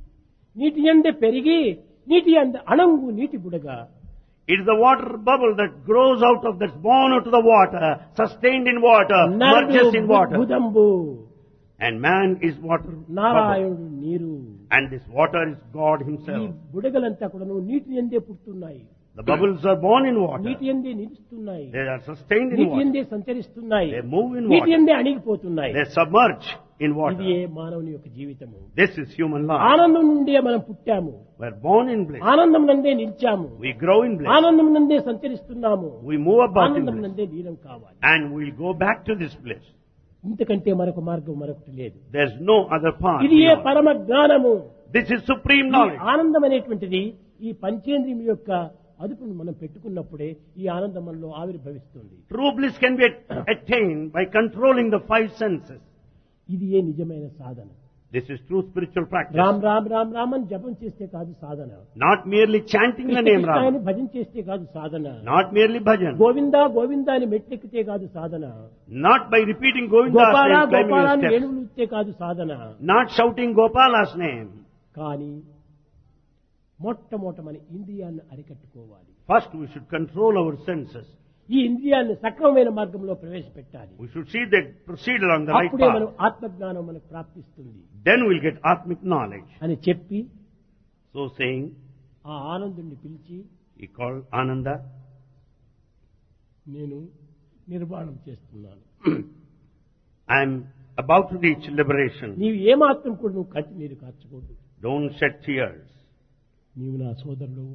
నీటి ఎందే పెరిగి, నీటి ఎందే అణంగు నీటి బుడగా. It is the water bubble that grows out of, that's born out of the water, sustained in water, merges in water. బుధంబు, And man is water bubble. నారాయణుడు నీరు. And this water is God ఈ himself. బుడగలంతా కూడాను నీటి ఎందే పుట్టున్నాయి, The bubbles are born in water. నీటి ఎందే నిలుస్తున్నాయి, They are sustained in నీటి water. ఎందే సంచరిస్తున్నాయి, They move in నీటి water. ఎందే అణిగిపోతున్నాయి. They submerge in ఇది water. ఏ మానవుని యొక్క జీవితము. This is human life. ఆనందం నుండే మనం పుట్టాము, We are born in bliss. ఆనందం నందే నిలిచాము, We grow in bliss. ఆనందం నందే సంచరిస్తున్నాము, We move about in ఆనందం bliss. నందే లీనం కావాలి. And we'll go back to this bliss. ఇంతకంటే మరొక మార్గం మరొకటి లేదు. There's no other path. ఇది ఏ beyond. పరమ జ్ఞానము. This is supreme ఈ knowledge. ఆనందం అనేటువంటిది ఈ పంచేంద్రియం యొక్క అదుపును మనం పెట్టుకున్నప్పుడే ఈ ఆనందం మనలో ఆవిర్భవిస్తుంది. True bliss can be attained by controlling the 5 senses. ఇది ఏ నిజమైన సాధన. This is true spiritual practice. Ram Ram Ram Ram అని జపం చేస్తే కాదు సాధన. Not merely chanting the name Krishna అని Ram. భజన చేస్తే కాదు సాధన. Not merely bhajan. Govinda Govinda అని మెట్లెక్కితే కాదు సాధన. Not by repeating Govinda's Gopala name, climbing Gopala the అని steps. ఏనుగులు ఇస్తే కాదు సాధన. Not shouting Gopala's name. కానీ మొట్టమొదట మన ఇంద్రియాన్ని అరికట్టుకోవాలి. First we should control our senses. ఈ ఇంద్రియాన్ని సక్రమమైన మార్గంలో ప్రవేశపెట్టాలి. We should see that proceed along the right అప్పుడే మనం path. ఆత్మజ్ఞానం మనకు ప్రాప్తిస్తుంది Then we'll get Atmic knowledge. అని చెప్పి So saying, ఆ ఆనందుణ్ణి పిలిచి, he called Ananda. నేను నిర్వాణం చేస్తున్నాను, I am about to reach liberation. నీవు ఏమాత్రం కూడా నువ్వు కంటి నీరు కార్చకూడదు. Don't shed tears. నీవు నా సోదరుడు,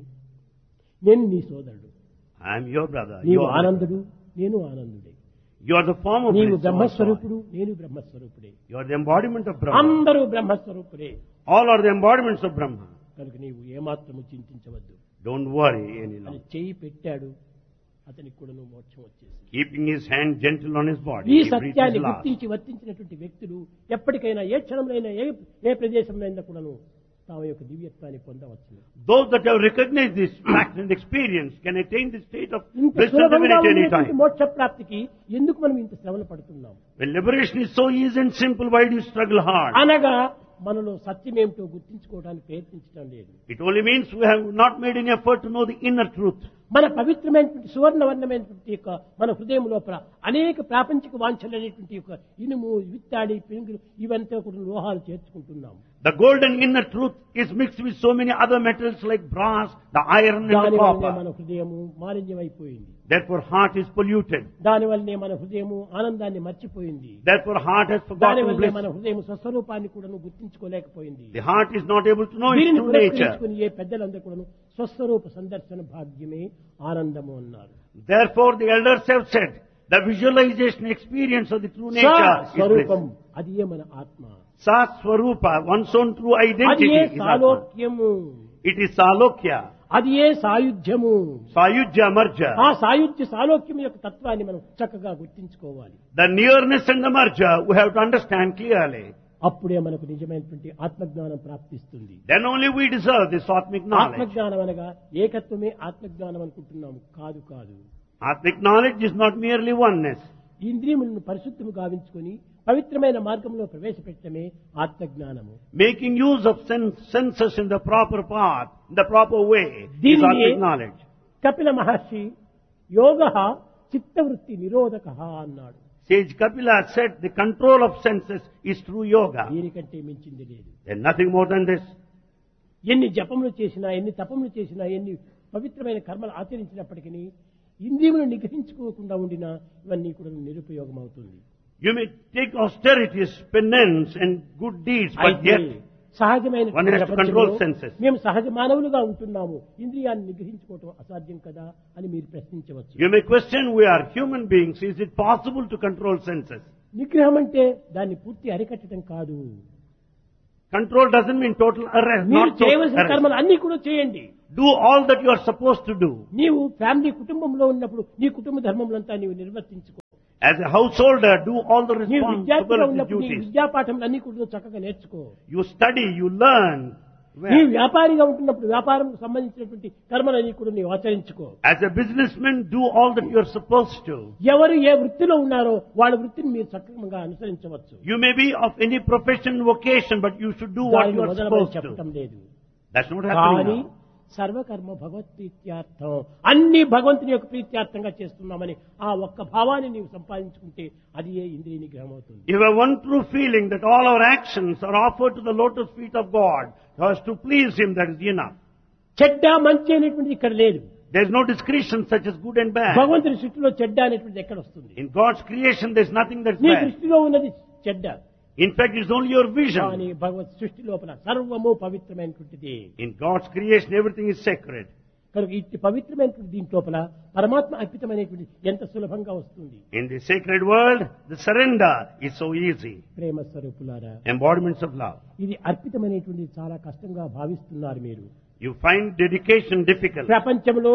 నేను నీ సోదరుడు. I am your brother. నీవు You are, ఆనందుడు, నేను ఆనందుడే. you are the form of నీవు bliss. బ్రహ్మస్వరూపుడు, నేను బ్రహ్మస్వరూపుడే. You are the embodiment of Brahma. అందరూ బ్రహ్మస్వరూపుడే. All are the embodiments of Brahma. కనుక నీవు ఏమాత్రము చింతించవద్దు Don't worry any అని longer. చేయి పెట్టాడు. అతనికి కూడా మోక్షం వచ్చేసింది. Keeping his hand gentle on his body, ఈ he breathed సత్యాన్ని his last. గుర్తించి వర్తించినటువంటి వ్యక్తులు ఎప్పటికైనా ఏ క్షణంలో ఏ ప్రదేశంలో అయినా కూడాను తాము యొక్క దివ్యత్వాన్ని పొందవచ్చు. Those that have recognized this fact and experience can attain the state of ఇంత bliss and సులభంగా divinity any ఉండేటువంటి time. మోక్ష ప్రాప్తికి ఎందుకు మనం ఇంత శ్రమలు పడుతున్నాం? When liberation is so easy and simple, why do you struggle hard? అనగా మనలో సత్యమేమిటో గుర్తించుకోవడానికి ప్రయత్నించడం లేదు. It only means we have not made any effort to know the inner truth. మన పవిత్రమైనటువంటి సువర్ణవర్ణమైనటువంటి యొక్క మన హృదయం లోపల అనేక ప్రాపంచిక వాంఛలు అనేటువంటి యొక్క ఇనుము, విత్తాడి, పెంగులు ఇవంతా కూడా లోహాలు చేర్చుకుంటున్నాం. The golden inner truth is mixed with so many other metals like brass, the iron and the దానివల్లనే మన copper. హృదయము మాలిన్యమైపోయింది. Therefore heart is polluted. దానివల్లనే మన హృదయము ఆనందాన్ని మర్చిపోయింది. Therefore heart has forgotten దానివల్లనే bliss. మన హృదయం స్వస్వరూపాన్ని కూడా గుర్తించుకోలేకపోయింది. The heart is not able to know its దీనిని true nature. పురస్కరించుకుని ఏ పెద్దలందరూ కూడా స్వస్వరూప సందర్శన భాగ్యమే ఆనందము అన్నారు. Therefore the elders have said, the visualization experience of the true nature is bliss. స్వరూపం అది ఏ మన ఆత్మ, Sat Swarupa, one's own true అది identity A is Atma. సాలోక్యము, It is Salokya, అది ఏ సాయుధ్యము. Sayujya Marja. ఆ సాయుధ్య సాలోక్యం యొక్క తత్వాన్ని మనం చక్కగా గుర్తించుకోవాలి. The nearness and the Marja we have to understand clearly. అప్పుడే మనకు నిజమైనటువంటి ఆత్మజ్ఞానం ప్రాప్తిస్తుంది. Then only we deserve this Atmic knowledge. ఆత్మజ్ఞానం అనగా ఏకత్వమే ఆత్మజ్ఞానం అనుకుంటున్నాము. కాదు కాదు. Atmic knowledge is not merely oneness. ఇంద్రియములను పరిశుద్ధము గావించుకొని పవిత్రమైన మార్గంలో ప్రవేశపెట్టడమే ఆత్మజ్ఞానము. Making use of senses in the proper path, in the proper way, is దీనిని Atmic knowledge. కపిల మహర్షి యోగః చిత్తవృత్తి నిరోధకః అన్నాడు. Sage Kapila said the control of senses is through yoga. దీనికంటే మించింది లేదు. There's nothing more than this. ఎన్ని జపములు చేసినా, ఎన్ని తపములు చేసినా, ఎన్ని పవిత్రమైన కర్మలు ఆచరించినప్పటికీ ఇంద్రియములను నిగ్రహించుకోకుండా ఉండినా ఇవన్నీ కూడా నిరుపయోగం అవుతుంది. You may take austerities, penance and good deeds, but అయితే yet సహజమైన one has to control senses. మేము సహజ మానవులుగా ఉంటున్నాము, ఇంద్రియాన్ని నిగ్రహించుకోవటం అసాధ్యం కదా అని మీరు ప్రశ్నించవచ్చు. You may question, we are human beings, is it possible to control senses? నిగ్రహం అంటే దాన్ని పూర్తి అరికట్టడం కాదు. Control doesn't mean total arrest, మీరు not total చేయవలసిన arrest. కర్మలు అన్ని కూడా చేయండి. Do all that you are supposed to do. నీవు ఫ్యామిలీ కుటుంబంలో ఉన్నప్పుడు నీ కుటుంబ ధర్మములంతా నీవు నిర్వర్తించుకో. As a householder, do all the నీవు విద్యార్థిగా responsibility ఉన్నప్పుడు నీ duties. విద్యాపాఠములు అన్ని కూడా చక్కగా నేర్చుకో. You study, you learn. నీవు వ్యాపారిగా ఉంటున్నప్పుడు వ్యాపారం సంబంధించినటువంటి కర్మలన్నీ కూడా నీవు ఆచరించుకో. As a businessman, do all that you are supposed to. ఎవరు ఏ వృత్తిలో ఉన్నారో వాళ్ళ వృత్తిని మీరు చక్కగా అనుసరించవచ్చు. You may be of any profession, vocation, but you should do what దానిని you are మొదలమని supposed చెప్పటం to. లేదు. That's not happening కానీ now. సర్వకర్మ భగవత్ప్రీత్యార్థం, అన్ని భగవంతుని యొక్క ప్రీత్యార్థంగా చేస్తున్నామని ఆ ఒక్క భావాన్ని నీవు సంపాదించుకుంటే అది ఏ ఇంద్రియ నిగ్రహం అవుతుంది. You have one true feeling that all our actions are offered to the lotus feet of God so as to please Him, that is enough. చెడ్డ మంచి అనేటువంటిది ఇక్కడ లేదు. There is no discretion such as good and bad. భగవంతుని సృష్టిలో చెడ్డ అనేటువంటిది ఎక్కడ వస్తుంది? In God's creation, there is nothing that's నీ bad. దృష్టిలో ఉన్నది చెడ్డ, In fact, it's only your కానీ vision. భగవత్ సృష్టి లోపల సర్వము పవిత్రమైనటువంటిది. In God's creation, everything is sacred. కనుక ఇట్టి పవిత్రమైనటువంటి దీంట్లోపల పరమాత్మ అర్పితమైనటువంటి ఎంత సులభంగా వస్తుంది. In the sacred world, the surrender is so easy. ప్రేమ స్వరూపులారా, Embodiments of love. ఇది అర్పితమైనటువంటి చాలా కష్టంగా భావిస్తున్నారు మీరు. You find dedication difficult. ప్రపంచంలో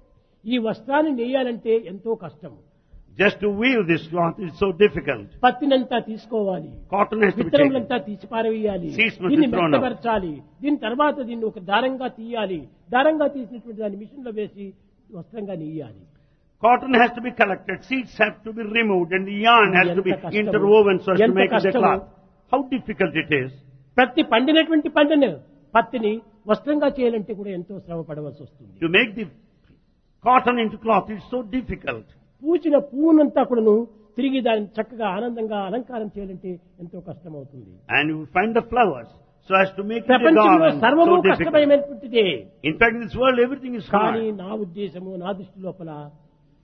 ఈ వస్త్రాన్ని నేయాలంటే ఎంతో కష్టం. Just to weave this cloth is so difficult. పత్తినంతా తీసుకోవాలి, Cotton has to be taken. విత్తనములంతా తీసి పారవేయాలి, Seeds must be దీన్ని thrown out. మెత్తపరచాలి, దీని తర్వాత దీన్ని ఒక దారంగా తీయాలి, దారంగా తీసినటువంటి దాన్ని మిషన్ లో వేసి వస్త్రంగా నేయాలి. Cotton has to be collected, seeds have to be removed, and the yarn has to be ఎంత కష్టము, interwoven so as to ఎంత make the కష్టము. cloth. How difficult it is. ప్రతి పండినటువంటి పంటను పత్తిని వస్త్రంగా చేయాలంటే కూడా ఎంతో శ్రమ పడవలసి వస్తుంది. To make the cotton into cloth is so difficult. పూచిన పువ్వునంతా కూడాను తిరిగి దాన్ని చక్కగా ఆనందంగా అలంకారం చేయాలంటే ఎంతో కష్టం అవుతుంది. And you find the flowers so as to make it a ప్రపంచంలో garland, సర్వము so difficult. కష్టమైనటువంటిదే. In fact, in this world everything is కానీ hard. నా ఉద్దేశము, నా దృష్టి లోపల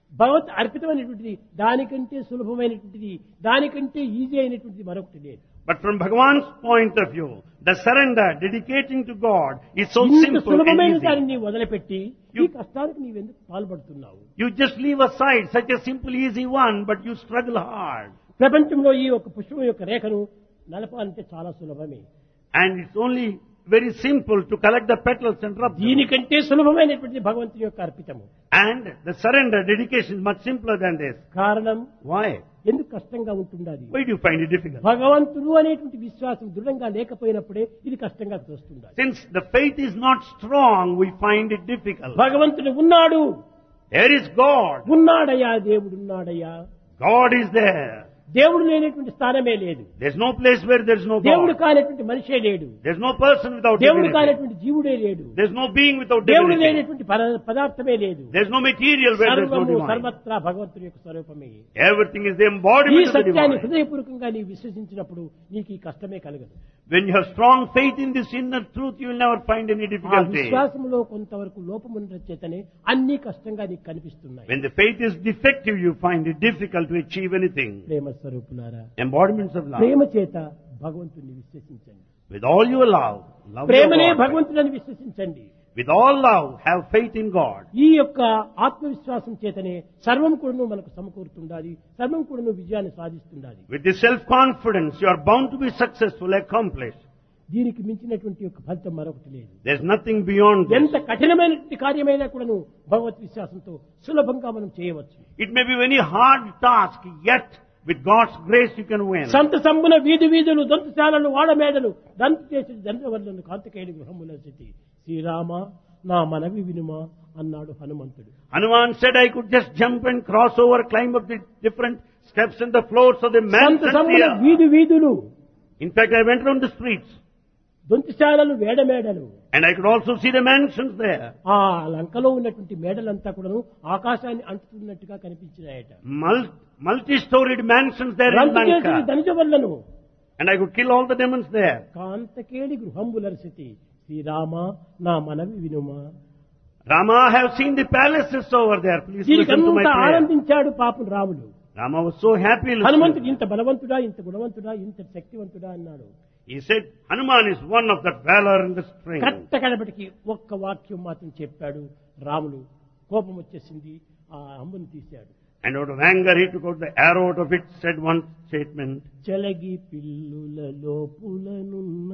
భగవత్ అర్పితమైనటువంటిది దానికంటే సులభమైనటువంటిది, దానికంటే ఈజీ అయినటువంటిది మరొకటి లేదు. But from Bhagavan's point of view, the surrender, dedicating to God is so ఇంత simple and సులభమైన easy. దాన్ని నీవు వదిలిపెట్టి ఈ కష్టానికి నీవెందుకు పాల్పడుతున్నావు? You just leave aside such a simple, easy one, but you struggle hard. ప్రపంచంలో ఈ ఒక పుష్పం యొక్క రేఖను నలపాలంటే చాలా సులభమే. And it's only very simple to collect the petals and rub them. దీనికంటే సులభమైనటువంటి భగవంతుని యొక్క అర్పితము. And the surrender, dedication is much simpler than this. కారణం Why? ఎందుకు కష్టంగా ఉంటుండాలి? Why do you find it difficult? భగవంతుడు అనేటువంటి విశ్వాసం దృఢంగా లేకపోయినప్పుడే ఇది కష్టంగా తోస్తుండాలి. Since the faith is not strong, we find it difficult. భగవంతుడు ఉన్నాడు, There is God. ఉన్నాడయ్యా, దేవుడు ఉన్నాడయ్యా. God is there. దేవుడు లేనటువంటి స్థానమే లేదు. There's no place where there's no దేవుడు God. కానటువంటి మనిషే లేడు. There's no person without దేవుడు divinity. కానటువంటి జీవుడే లేడు. There's no being without దేవుడు divinity. లేనటువంటి పదార్థమే లేదు. There's no material where there's no సర్వము divine. సర్వత్రా భగవంతుని యొక్క స్వరూపమే. Everything is the ఈ embodiment of the సత్యాన్ని divine. హృదయపూర్వకంగా నీవు విశ్వసించినప్పుడు నీకు ఈ కష్టమే కలగదు. When you have strong faith in this inner truth, you will never find any ఆ difficulty. విశ్వాసంలో కొంతవరకు లోపమున్న చేతనే అన్ని కష్టంగా నీకు కనిపిస్తున్నాయి. When the faith is defective, you find it difficult to achieve anything. ప్రేమ స్వరూపులారా, Embodiments of love. ప్రేమ చేత భగవంతుని విశ్వసించండి. With all your love, love ప్రేమనే your God. భగవంతుని విశ్వసించండి. With all love, have faith in God. ఈ యొక్క ఆత్మవిశ్వాసం చేతనే సర్వం కూడాను మనకు సమకూరుతుండాలి, సర్వం కూడాను విజయాన్ని సాధిస్తుండాలి. With this self-confidence, you are bound to be successful, accomplished. దీనికి మించినటువంటి యొక్క ఫలితం మరొకటి లేదు. There's nothing beyond this. ఎంత కఠినమైనటువంటి కార్యమైనా కూడాను భగవత్ విశ్వాసంతో సులభంగా మనం చేయవచ్చు. It may be a very hard task, yet with God's grace you can win. సంత సంబున వీధి వీధులు దంతశాలలు వాడమేడలు దంత చేసి దండవర్లను కాంతకేయుడి గృహముల స్థితి శ్రీరామ నా మనవి వినుమా అన్నాడు హనుమంతుడు. Hanuman said, I could just jump and cross over, climb up the different steps and the floors of the సంత mansions సంబున here. వీధి వీధులు In fact, I went around the streets దొంతిశాలలు వేడమేడలు and I could also see the mansions there. ఆ లంకలో ఉన్నటువంటి మేడలంతా కూడాను ఆకాశాన్ని అంటుతున్నట్టుగా కనిపించినాయట. Multi-storied mansions there in రంకు చేసిన Lanka. ధనుజవల్లను And I could kill all the demons there. కాంతకేడి గృహంబుల స్థితి శ్రీరామ నా మనవి వినుమా. Rama, I have seen the palaces over there. Please listen to my దీనికంతా prayer. ఆనందించాడు పాపం రాముడు. Rama was so happy హనుమంతుడు listening. ఇంత బలవంతుడా, ఇంత గుణవంతుడా, ఇంత శక్తివంతుడా అన్నాడు. He said, Hanuman is one of that valor and the strength. కట్ట కడపటికి ఒక్క వాక్యం మాత్రం చెప్పాడు రాముడు. కోపం వచ్చేసింది, ఆ అంబుని తీశాడు. And out of anger he took out the arrow out of it, said one statement. చెలగి పిల్లుల లోపులనున్న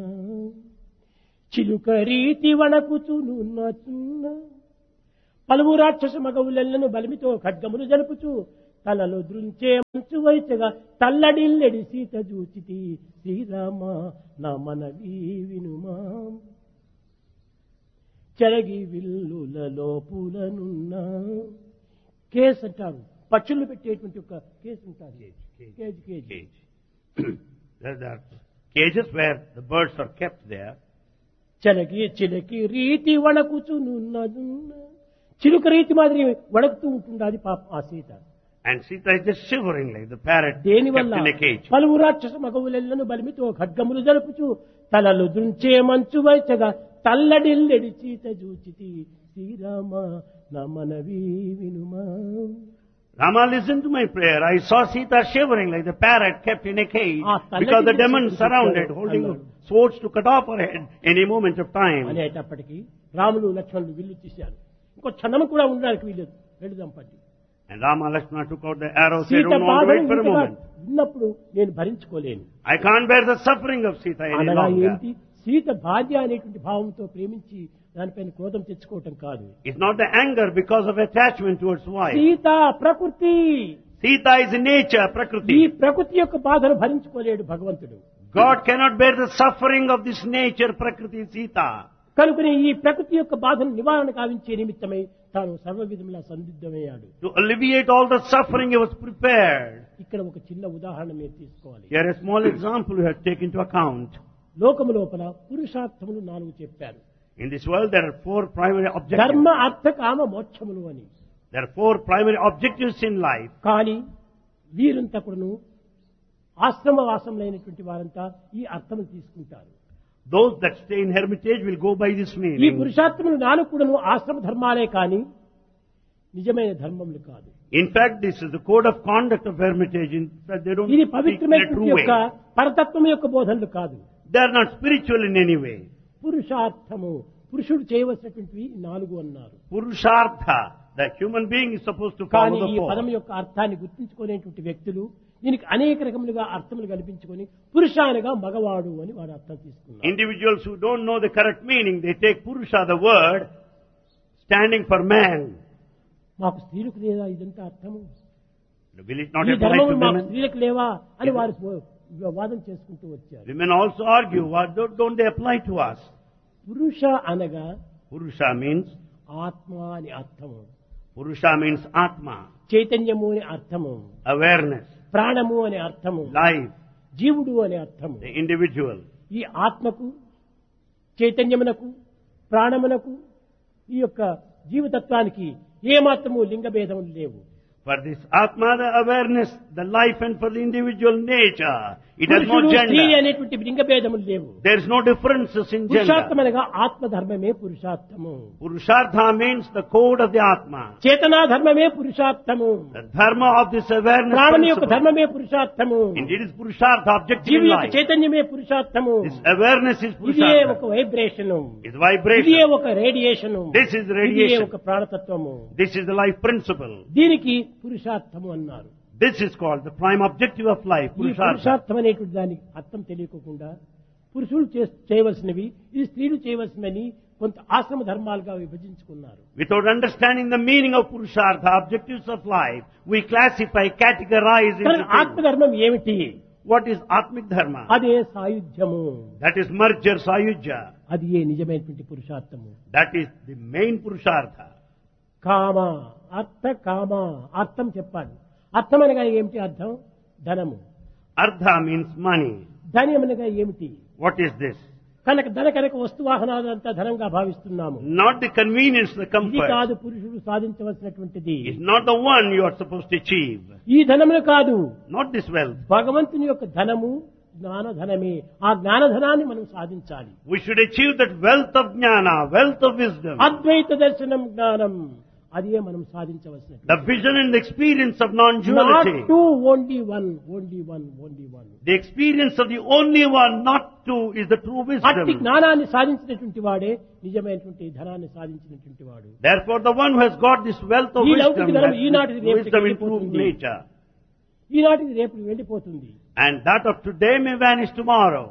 చిలుక రీతి వణకుచునున్న చున్న పలువు రాక్షస మగవులను బలిమితో ఖడ్గములు జరుపుచు తలలో దృంచే మంచు వైచగా తల్లడిల్లెడి సీత జూచితి శ్రీరామ నా మనవి వినుమా. చెలగి విల్లుల లోపులనున్న కేసు అంటారు, పక్షులు పెట్టేటువంటి ఒక కేసు ఉంటారు. Cage cage Cage. There are cages where the birds are kept there. చెలగి చిలకి రీతి వణకుచునున్నదున్న చిలుక రీతి మాదిరి వణకుతూ ఉంటుండాది పాప ఆ Sita. And Sita is just shivering like the parrot దేని kept వల్ల in a cage. పలువు రాక్షస మగవులను బలిమితో ఖడ్గములు జరుపుచు తలలు దృంచే మంచు వైచగా తల్లడిల్లెడి సీత జూచితి శ్రీరామ నా మనవి వినుమా. Rama, listen to my prayer. I saw Sita shivering like the parrot kept in a cage because the demons surrounded, holding swords to cut off her head any moment of time. అనేటప్పటికీ రాములు లక్ష్మణులు విల్లు తీశారు. ఇంకో క్షణం కూడా ఉండడానికి వీళ్ళు వెళుదాం పట్టి. And Rama Lakshmana took out the arrow, said, Sita don't want to బాధను wait for a ఇంతగా moment. విన్నప్పుడు నేను భరించుకోలేను. I can't bear the suffering of Sita any అనగా longer. ఏంటి? సీత భార్య అనేటువంటి భావంతో ప్రేమించి దానిపైన క్రోధం తెచ్చుకోవటం కాదు. It's not the anger because of attachment towards wife. Sita ప్రకృతి, Sita is in nature, ఈ Prakriti. ప్రకృతి యొక్క బాధను భరించుకోలేడు భగవంతుడు. God cannot bear the suffering of this nature, Prakriti, Sita. కనుకనే ఈ ప్రకృతి యొక్క బాధను నివారణ కావించే నిమిత్తమై తాను సర్వ విధములా సందిగ్ధమయ్యాడు. To alleviate all the suffering, he was prepared. ఇక్కడ ఒక చిన్న ఉదాహరణ మీరు తీసుకోవాలి. Here a small example we have taken into account. లోకము లోపల పురుషార్థములు 4 చెప్పారు. In this world there are 4 primary ధర్మ objectives. అర్థ కామ మోక్షములు అని. There are 4 primary objectives in life. కానీ వీరంతా కూడాను ఆశ్రమవాసములైనటువంటి వారంతా ఈ అర్థములు తీసుకుంటారు. Those that stay in hermitage will go by this ఈ meaning. పురుషార్థములు 4 కూడాను ఆశ్రమ ధర్మాలే కాని నిజమైన ధర్మములు కాదు. In fact, this is the code of conduct of Hermitage. In fact, they don't ఇది speak in a పవిత్రమైనటువంటి true యొక్క way. పరతత్వం యొక్క బోధనలు కాదు. They are not spiritual in any way. పురుషార్థము, పురుషుడు చేయవలసినటువంటివి 4 అన్నారు. Purushartha, the human being is supposed to కానీ follow ఈ the పదం four. యొక్క అర్థాన్ని గుర్తించుకునేటువంటి వ్యక్తులు దీనికి అనేక రకములుగా అర్థములు కల్పించుకొని పురుషానగా మగవాడు అని వాడు అర్థం తీసుకున్నారు. Individuals who don't know the correct meaning, they take Purusha, the word, standing for man. మాకు స్త్రీలకు లేదా ఇదంతా అర్థము, Will it not ఈ apply ధర్మములు to మాకు women? స్త్రీలకు లేవా అని వారు వాదం చేసుకుంటూ వచ్చారు. Women also argue, why don't they apply to us? పురుష అనగా Purusha means, ఆత్మ అని అర్థము, Purusha means Atma, చైతన్యము అని అర్థము, awareness, ప్రాణము అని అర్థము, life, జీవుడు అని అర్థము. the individual. ఈ ఆత్మకు, చైతన్యమునకు, ప్రాణమునకు, ఈ యొక్క జీవతత్వానికి ఏమాత్రము లింగభేదములు లేవు. For this Atma, the awareness, the life, and for the individual nature, it has no పురుషుడు, స్త్రీ gender. అనేటువంటి లింగభేదములు లేవు. There is no differences in gender. పురుషార్థం అనగా ఆత్మధర్మమే పురుషార్థము, Purushartha means the code of the Atma. చేతనా ధర్మమే పురుషార్థము, The dharma of this awareness ప్రాణం యొక్క principle. ధర్మమే పురుషార్థము, Indeed, it is Purushartha, objective G V in యొక్క life. చైతన్యమే పురుషార్థము. This awareness is ఇదే ఒక Purushartha. వైబ్రేషను, It's ఇదే vibration. ఒక రేడియేషను, This is ఇదే radiation. ఒక ప్రాణతత్వము. This is the life principle. దీనికి పురుషార్థము అన్నారు. This is called the prime objective of life, ఈ Purushartha. పురుషార్థం అనేటువంటి దానికి అర్థం తెలియకోకుండా పురుషులు చేయవలసినవి, ఇది స్త్రీలు చేయవలసినవి కొంత ఆశ్రమ ధర్మాలుగా విభజించుకున్నారు. Without understanding the meaning of Purushartha, objectives of life, we classify, categorize కానీ into things. ఆత్మధర్మం ఏమిటి? What is Atmic Dharma? అదే సాయుధ్యము, That is merger, Sayujya. అది ఏ నిజమైనటువంటి పురుషార్థము. That is the main Purushartha. కామ, అర్థ కామ, అర్థం చెప్పాలి. అర్థం అనగా ఏమిటి? అర్థం ధనము. Ardha means money. ధనం అనగా ఏమిటి? What is this? కనుక వస్తువాహనాలంతా ధనంగా భావిస్తున్నాము. Not the convenience, the ఇది comfort. కాదు పురుషుడు సాధించవలసినటువంటిది. It's not the one you are supposed to achieve. ఈ ధనములు కాదు, Not this wealth. భగవంతుని యొక్క ధనము జ్ఞానధనమే. ఆ జ్ఞానధనాన్ని మనం సాధించాలి. We should achieve that wealth of jnana, wealth of wisdom. అద్వైత దర్శనం జ్ఞానం, అదే మనం సాధించవలసిన. The vision and the experience of not non-duality. To only one, only one, only one. The experience of the only one, not two, is the true అట్టి wisdom. జ్ఞానాన్ని సాధించినటువంటి వాడే నిజమైనటువంటి ధనాన్ని సాధించినటువంటి వాడు. Therefore, the one who has got this wealth of ఈ wisdom, లౌకిక ధనం has ఈనాటిది this రేపటికి wisdom in true వెళ్ళిపోతుంది. nature. ఈనాటిది రేపు వెళ్ళిపోతుంది. And that of today may vanish tomorrow.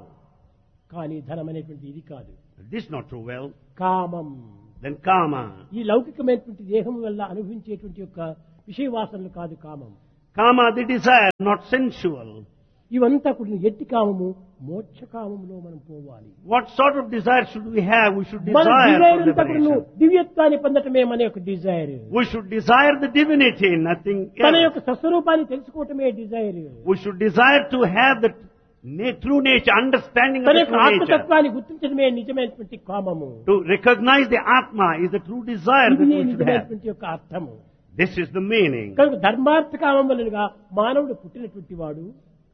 కానీ ధనం అనేటువంటి ఇది కాదు. This is not true wealth. కామం, Then kama. ఈ లౌకికమైనటువంటి దేహం వల్ల అనుభవించేటువంటి యొక్క విషయ వాసనలు కాదు కామం. Kama, the desire, not sensual. ఇవంతా కూడా ఎట్టి కామము, మోక్ష కామంలో మనం పోవాలి. What sort of desire should we have? We should మన desire డిజైర్ for అంతా కూడా liberation. దివ్యత్వాన్ని పొందటమే మన యొక్క Dzire. We should desire the divinity, nothing తన else. యొక్క స్వస్వరూపాన్ని తెలుసుకోవటమే Dzire. We should desire to have the true nature, understanding of తన the యొక్క true nature. ఆత్మతత్వాన్ని గుర్తించడమే నిజమైనటువంటి కామము. To recognize the Atma is the true desire that ఇది we should have. నిజమైనటువంటి యొక్క అర్థము. This is the meaning. కనుక ధర్మార్థ కామములుగా మానవుడు పుట్టినటువంటి వాడు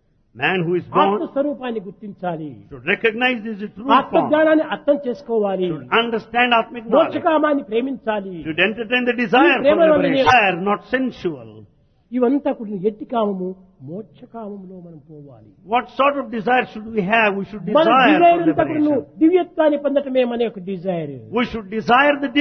Man who is born ఆత్మస్వరూపాన్ని గుర్తించాలి. should recognize this is the true form. ఆత్మజ్ఞానాన్ని అర్థం చేసుకోవాలి. Should understand Atmic knowledge. మోక్షకామాన్ని ప్రేమించాలి. Should entertain the desire ఈ for ప్రేమ వల్లనే- liberation. Desire, not sensual. ఇవంతా కూడా ఎట్టి కామము, మోక్ష కామంలో మనం పోవాలి. What sort of desire should we have? We should మన desire డిజైర్ for అంతా కూడా liberation. దివ్యత్వాన్ని పొందటమే మన యొక్క Dzire. We should desire the